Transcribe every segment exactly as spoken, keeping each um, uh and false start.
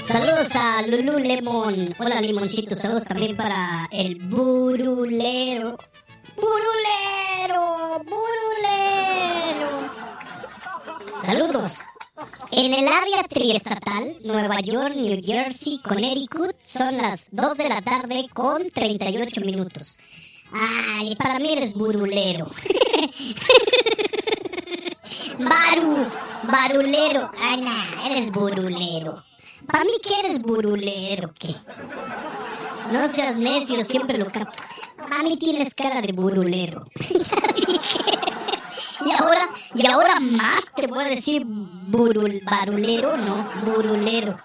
Saludos a Lululemon. Hola, Limoncito. Saludos también para el Burulero. Burulero, Burulero. Saludos. En el área triestatal, Nueva York, New Jersey, Connecticut, son las dos de la tarde con treinta y ocho minutos. Ay, para mí eres burulero. Baru, barulero. Ana, eres burulero. Para mí que eres burulero, ¿qué? No seas necio, siempre lo cap... A mí tienes cara de burulero. Ya dije. Y ahora, y ahora más te voy a decir burul, barulero, no, burulero.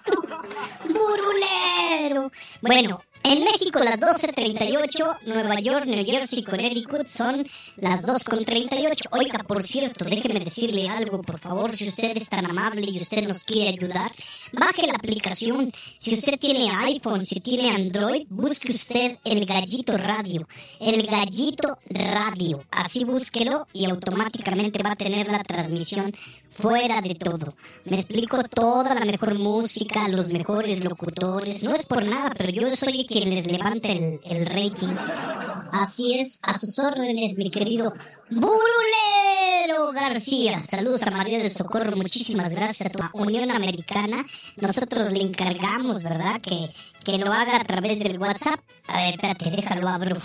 Burulero. Bueno, en México las doce treinta y ocho, Nueva York, New Jersey, Connecticut son las dos con treinta y ocho. Oiga, por cierto, déjeme decirle algo, por favor, si usted es tan amable y usted nos quiere ayudar, baje la aplicación. Si usted tiene iPhone, si tiene Android, busque usted el Gallito Radio. El Gallito Radio. Así búsquelo y automáticamente va a tener la transmisión fuera de todo. Me explico, toda la mejor música, los mejores locutores. No es por nada, pero yo soy quien les levanta el, el rating. Así es, a sus órdenes, mi querido Burulero García. Saludos a María del Socorro, muchísimas gracias a tu Unión Americana. Nosotros le encargamos, ¿verdad?, que, que lo haga a través del WhatsApp. A ver, espérate, déjalo abro.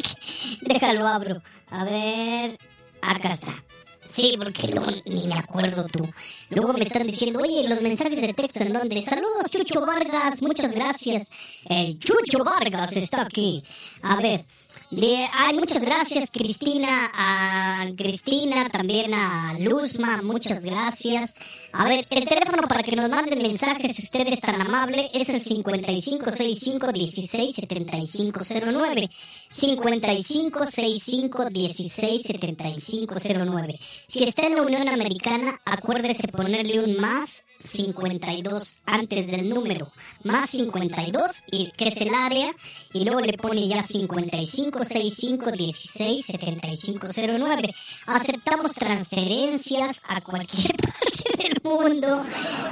Déjalo abro. A ver, acá está. Sí, porque no, ni me acuerdo tú. Luego me están diciendo, oye, los mensajes de texto en donde, saludos Chucho Vargas, muchas gracias. El Chucho Vargas está aquí. A ver, de, ay, muchas gracias Cristina, a Cristina, también a Luzma, muchas gracias. A ver, el teléfono para que nos manden mensajes, si usted es tan amable, es el cincuenta y cinco sesenta y cinco dieciséis setenta y cinco cero nueve. cincuenta y cinco sesenta y cinco dieciséis setenta y cinco cero nueve. Si está en la Unión Americana, acuérdese ponerle un más cincuenta y dos antes del número. Más cincuenta y dos, y que es el área, y luego le pone ya cincuenta y cinco sesenta y cinco dieciséis setenta y cinco cero nueve. Aceptamos transferencias a cualquier parte del mundo.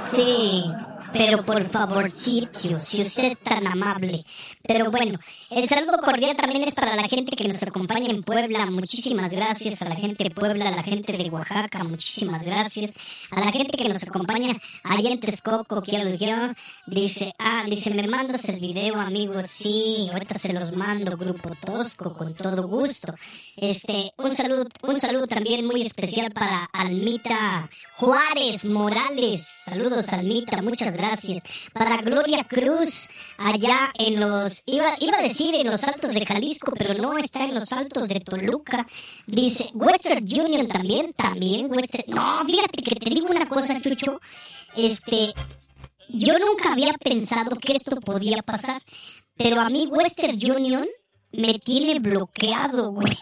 Sí, pero por favor, sitio, si usted es tan amable. Pero bueno, el saludo cordial también es para la gente que nos acompaña en Puebla. Muchísimas gracias a la gente de Puebla, a la gente de Oaxaca, muchísimas gracias. A la gente que nos acompaña allá en Texcoco, que ya lo dijeron. Dice, ah, dice, me mandas el video, amigos. Sí, ahorita se los mando, Grupo Tosco, con todo gusto. Este, un saludo, un saludo también muy especial para Almita Juárez Morales. Saludos, Almita, muchas gracias. Gracias. Para Gloria Cruz, allá en los, iba, iba a decir en los Altos de Jalisco, pero no, está en los Altos de Toluca. Dice, Western Union también, también Western. No, fíjate que te digo una cosa, Chucho. Este, yo nunca había pensado que esto podía pasar, pero a mí Western Union me tiene bloqueado, güey.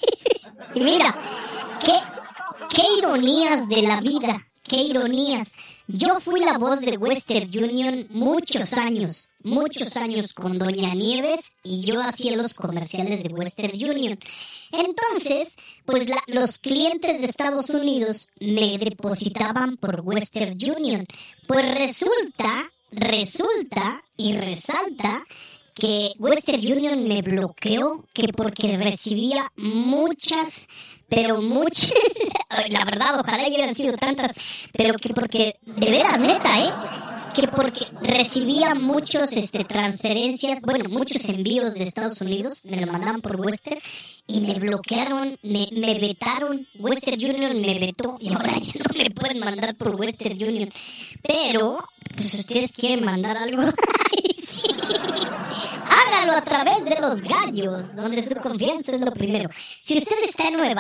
Y mira, qué, qué ironías de la vida. ¡Qué ironías! Yo fui la voz de Western Union muchos años, muchos años con Doña Nieves, y yo hacía los comerciales de Western Union. Entonces, pues la, los clientes de Estados Unidos me depositaban por Western Union. Pues resulta, resulta y resalta que Western Union me bloqueó, que porque recibía muchas, pero muchas, la verdad, ojalá hubieran sido tantas, pero que porque, de veras, neta, ¿eh? Que porque recibía muchos, este, transferencias, bueno, muchos envíos de Estados Unidos, me lo mandaban por Western, y me bloquearon, me, me vetaron, Western Union me vetó, y ahora ya no me pueden mandar por Western Union. Pero, pues, si ustedes quieren mandar algo, sí, hágalo a través de los gallos, donde su confianza es lo primero. Si usted está en Nueva